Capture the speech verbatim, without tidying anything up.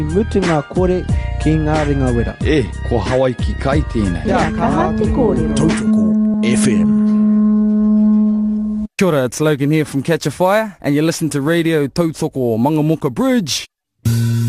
Mutu ngā kore ki ngā ringa wera. E, ko Hawaii ki kai tēnei. Kia kaha te kōrero. Tautoko F M. Kia ora, it's Logan here from Catch a Fire, and you listen to Radio Tautoko Mangamoka Bridge.